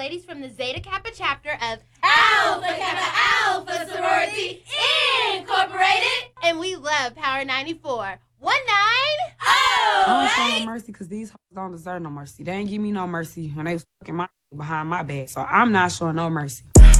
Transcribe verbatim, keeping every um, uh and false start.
ladies from the Zeta Kappa chapter of Alpha Kappa Alpha Sorority Incorporated. And we love Power ninety-four. One nine. Oh, I don't show no mercy because these hoes don't deserve no mercy. They ain't give me no mercy when they was fucking my behind my back. So I'm not showing no mercy.